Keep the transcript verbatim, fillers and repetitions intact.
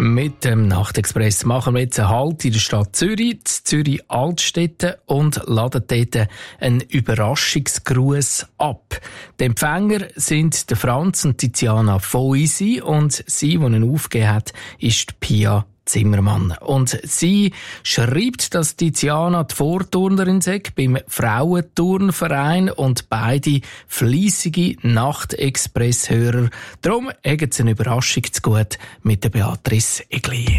Mit dem Nachtexpress machen wir jetzt einen Halt in der Stadt Zürich, Zürich Altstädte, und laden dort einen Überraschungsgruß ab. Die Empfänger sind der Franz und Tiziana Foisi, und sie, die ihn aufgegeben hat, ist Pia Zimmermann. Und sie schreibt, dass Tiziana die Vorturnerin sei beim Frauenturnverein und beide fleissige Nachtexpress-Hörer. Darum haben sie eine Überraschung zu gut mit der Beatrice Egli.